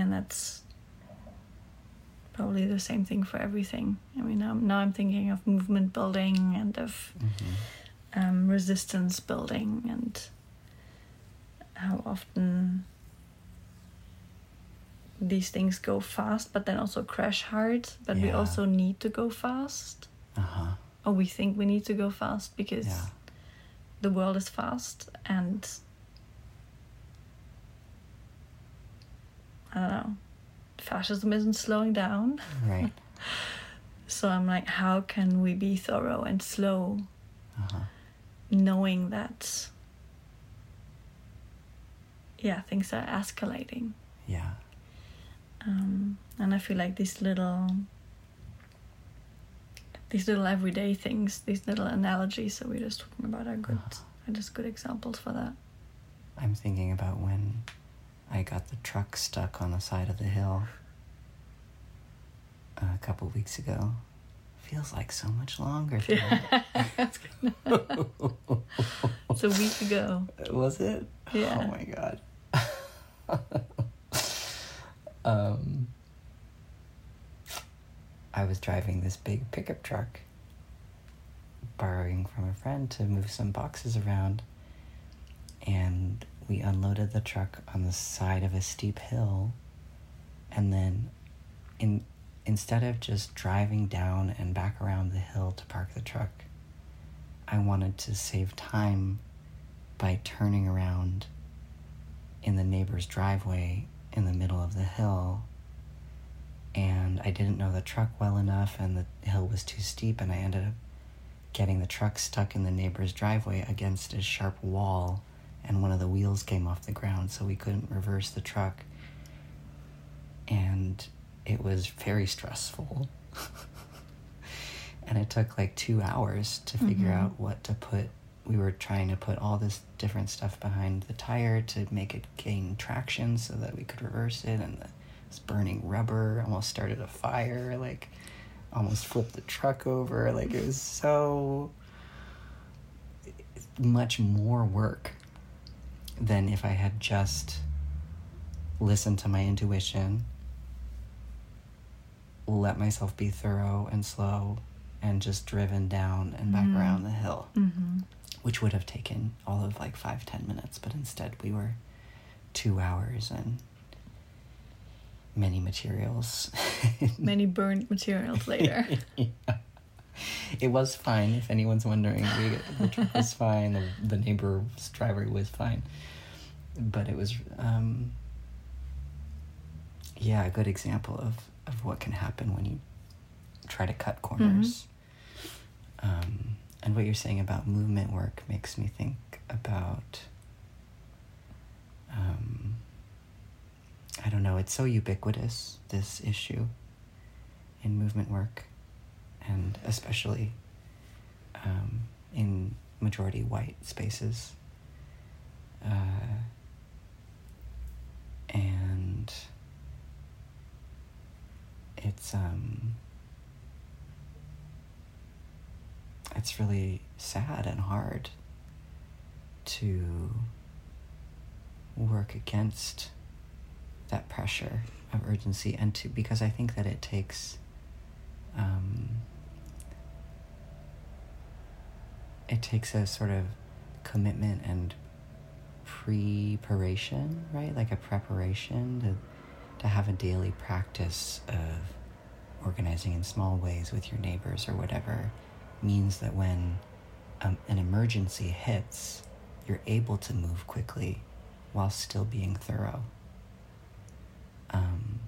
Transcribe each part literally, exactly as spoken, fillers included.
and that's probably the same thing for everything. I mean, um, now I'm thinking of movement building and of mm-hmm. um, resistance building, and how often these things go fast, but then also crash hard. But yeah. we also need to go fast. Uh-huh. Or we think we need to go fast because yeah. the world is fast, and I don't know, fascism isn't slowing down. Right. So I'm like, how can we be thorough and slow, uh-huh. knowing that, yeah, things are escalating. Yeah. Um, and I feel like these little, these little everyday things, these little analogies that we're just talking about are good, uh-huh. are just good examples for that. I'm thinking about when I got the truck stuck on the side of the hill a couple weeks ago. Feels like so much longer. Yeah. It's a week ago. Was it? Yeah. Oh my god. um, I was driving this big pickup truck, borrowing from a friend to move some boxes around, and we unloaded the truck on the side of a steep hill, and then in instead of just driving down and back around the hill to park the truck, I wanted to save time by turning around in the neighbor's driveway in the middle of the hill. And I didn't know the truck well enough, and the hill was too steep, and I ended up getting the truck stuck in the neighbor's driveway against a sharp wall, and one of the wheels came off the ground, so we couldn't reverse the truck. And it was very stressful. And it took like two hours to figure mm-hmm. out what to put. We were trying to put all this different stuff behind the tire to make it gain traction so that we could reverse it, and the, this burning rubber almost started a fire, like almost flipped the truck over. Like it was so much more work than if I had just listened to my intuition, let myself be thorough and slow, and just driven down and back mm-hmm. around the hill, mm-hmm. which would have taken all of like five, ten minutes. But instead we were two hours and many materials. Many burned materials later. Yeah. It was fine, if anyone's wondering. We, the truck was fine, the, the neighbor's driveway was fine. But it was, um, yeah, a good example of, of what can happen when you try to cut corners. Mm-hmm. Um, and what you're saying about movement work makes me think about, um, I don't know, it's so ubiquitous, this issue in movement work, and especially um, in majority white spaces. Uh, and it's um, it's really sad and hard to work against that pressure of urgency, and to because I think that it takes um, it takes a sort of commitment and preparation, right? Like a preparation to to have a daily practice of organizing in small ways with your neighbors or whatever, means that when um, an emergency hits, you're able to move quickly while still being thorough. Um,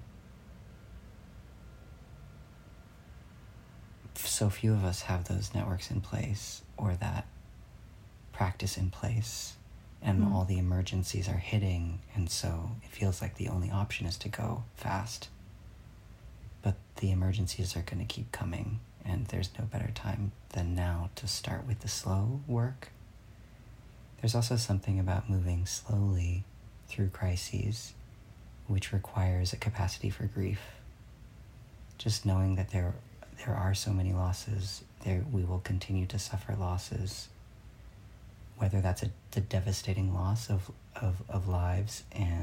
so few of us have those networks in place or that practice in place, and mm. all the emergencies are hitting, and so it feels like the only option is to go fast. But the emergencies are going to keep coming, and there's no better time than now to start with the slow work. There's also something about moving slowly through crises, which requires a capacity for grief. Just knowing that there there are so many losses, there we will continue to suffer losses, whether that's a, the devastating loss of, of, of lives and